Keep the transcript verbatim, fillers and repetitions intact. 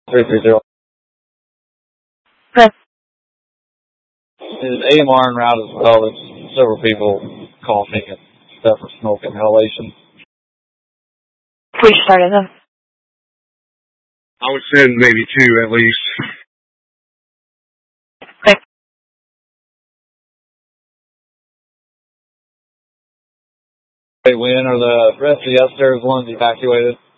three three zero. Press. Is A M R en route as well? There's several people coughing and stuff for smoke inhalation. We started them. I would send maybe two at least. Okay. When are the rest of the upstairs ones evacuated?